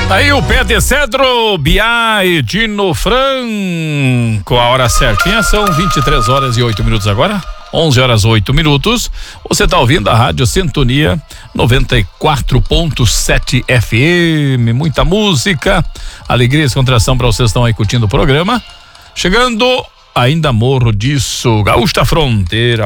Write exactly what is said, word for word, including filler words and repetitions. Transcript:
Aí o pé de cedro, Biá e Dino Franco. A hora certinha são vinte e três horas e oito minutos agora. onze horas oito minutos. Você está ouvindo a Rádio Sintonia noventa e quatro ponto sete F M. Muita música, alegria e descontração para vocês que estão aí curtindo o programa. Chegando, ainda morro disso, Gaúcha Fronteira.